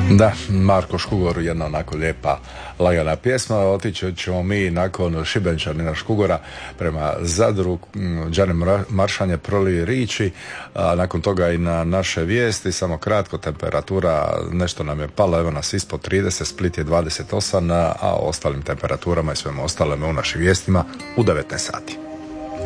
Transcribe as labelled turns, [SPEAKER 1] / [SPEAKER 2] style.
[SPEAKER 1] Da, Marko Škugor, jedna onako lijepa, lagana pjesma. Otići ćemo mi nakon Šibenčanina Škugora prema Zadru, Đane Maršanje proli riči, a nakon toga i na naše vijesti. Samo kratko, temperatura nešto nam je pala, evo nas ispod 30, Split je 28, a o ostalim temperaturama i svemu ostalome u našim vijestima u 19 sati.